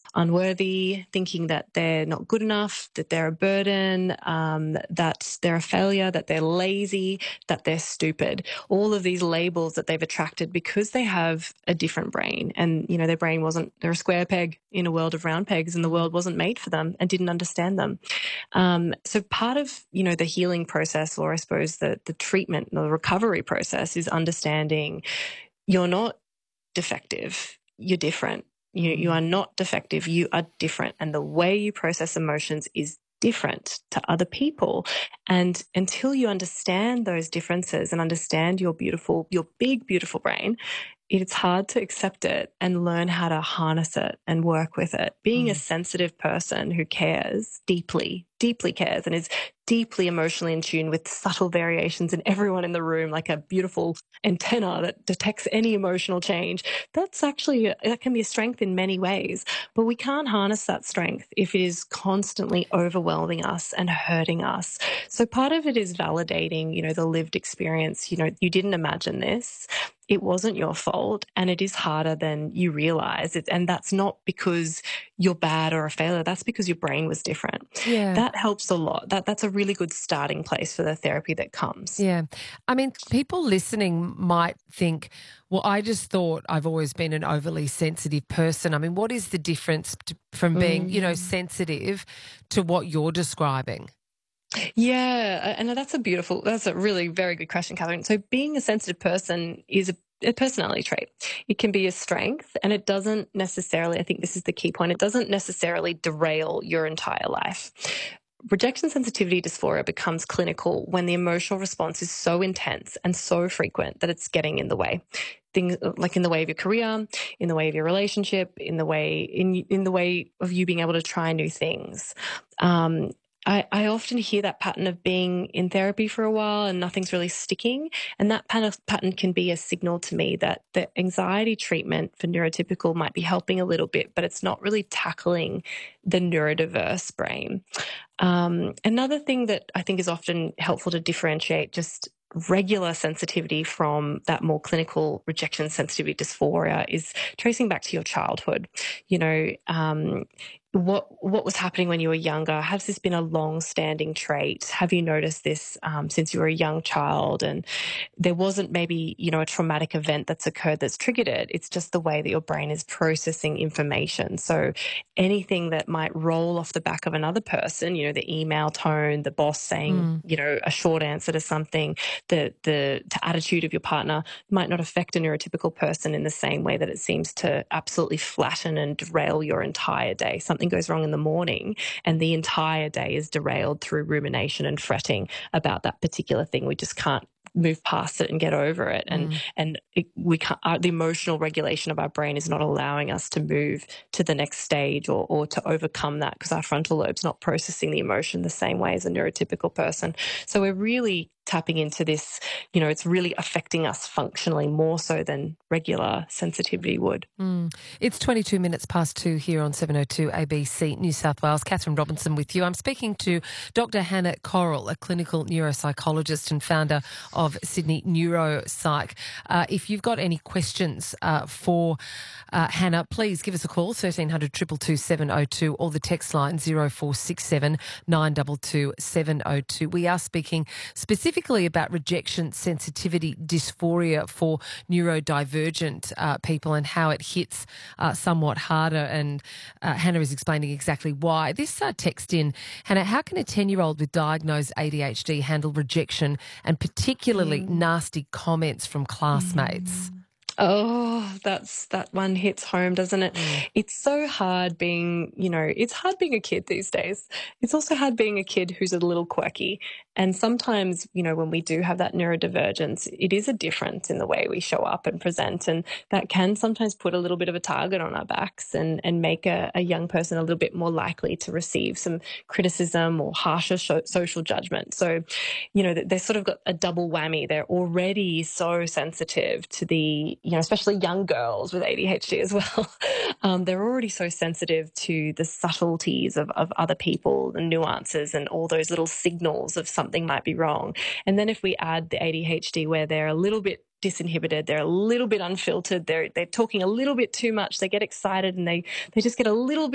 unworthy, thinking that they're not good enough, that they're a burden, that they're a failure, that they're lazy, that they're stupid. All of these labels that they've attracted because they have a different brain. And, their brain they're a square peg in a world of round pegs, and the world wasn't made for them and didn't understand them. So part of, the healing process, or I suppose the treatment, the recovery process, is understanding you're not defective, you're different. You are not defective, you are different. And the way you process emotions is different to other people. And until you understand those differences and understand your big, beautiful brain, it's hard to accept it and learn how to harness it and work with it. Being a sensitive person who cares deeply, deeply cares, and is deeply emotionally in tune with subtle variations in everyone in the room, like a beautiful antenna that detects any emotional change. That can be a strength in many ways, but we can't harness that strength if it is constantly overwhelming us and hurting us. So part of it is validating, the lived experience. You didn't imagine this. It wasn't your fault, and it is harder than you realize. And that's not because you're bad or a failure. That's because your brain was different. Yeah. That helps a lot. That's a really good starting place for the therapy that comes. Yeah. I mean, people listening might think, well, I just thought I've always been an overly sensitive person. I mean, what is the difference from being, sensitive to what you're describing? Yeah, and that's a really very good question, Catherine. So being a sensitive person is a personality trait. It can be a strength, and it doesn't necessarily, I think this is the key point, it doesn't necessarily derail your entire life. Rejection sensitivity dysphoria becomes clinical when the emotional response is so intense and so frequent that it's getting in the way. Things like in the way of your career, in the way of your relationship, in the way of you being able to try new things. I often hear that pattern of being in therapy for a while and nothing's really sticking. And that pattern can be a signal to me that the anxiety treatment for neurotypical might be helping a little bit, but it's not really tackling the neurodiverse brain. Another thing that I think is often helpful to differentiate just regular sensitivity from that more clinical rejection sensitivity dysphoria is tracing back to your childhood. What was happening when you were younger? Has this been a long-standing trait? Have you noticed this since you were a young child? And there wasn't maybe, a traumatic event that's occurred that's triggered it. It's just the way that your brain is processing information. So anything that might roll off the back of another person, the email tone, the boss saying, a short answer to something, the attitude of your partner might not affect a neurotypical person in the same way that it seems to absolutely flatten and derail your entire day. Something goes wrong in the morning and the entire day is derailed through rumination and fretting about that particular thing. We just can't move past it and get over it. We can't, the emotional regulation of our brain is not allowing us to move to the next stage or to overcome that, because our frontal lobe's not processing the emotion the same way as a neurotypical person. So we're really tapping into this, it's really affecting us functionally more so than regular sensitivity would. It's 22 minutes past 2 here on 702 ABC New South Wales. Catherine Robinson with you. I'm speaking to Dr. Hannah Correll, a clinical neuropsychologist and founder of Sydney Neuropsych. If you've got any questions for Hannah, please give us a call, 1300 222 702, or the text line 0467 922 702. We are speaking specifically about rejection sensitivity dysphoria for neurodivergent people and how it hits somewhat harder. And Hannah is explaining exactly why. This text in, Hannah, how can a 10-year-old with diagnosed ADHD handle rejection and particularly nasty comments from classmates? Oh, that one hits home, doesn't it? It's so hard it's hard being a kid these days. It's also hard being a kid who's a little quirky. And sometimes, when we do have that neurodivergence, it is a difference in the way we show up and present. And that can sometimes put a little bit of a target on our backs and make a young person a little bit more likely to receive some criticism or harsher social judgment. So, they've sort of got a double whammy. They're already so sensitive to especially young girls with ADHD as well. They're already so sensitive to the subtleties of other people, the nuances and all those little signals of something might be wrong. And then if we add the ADHD where they're a little bit disinhibited, they're a little bit unfiltered, they're talking a little bit too much, they get excited and they just get a little bit